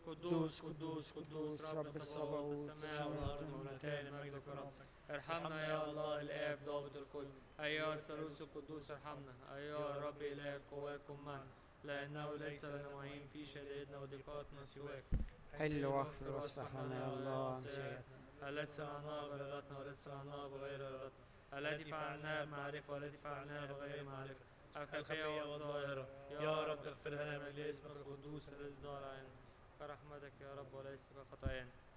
قدوس قدوس قدوس رب الصباوت، السماء والأرض مولتان مجدك ورب. ارحمنا يا الله الآب ضابط الكل، أيها الثالوث القدوس ارحمنا، أيها الرب إله القوات كن معنا، لأنه ليس لنا معين في شدائدنا وضيقاتنا سواك. حل واغفر واصفح لنا يا الله عن سيئاتنا التي صنعناها بإرادتنا والتي صنعناها بغير إرادتنا، التي فعلناها بمعرفة والتي فعلناها بغير معرفة، الخفية والظاهرة. يا رب اغفر لنا من أجل اسمك القدوس الذي ظهر عنا، كرحمتك يا رب وليس كخطايانا.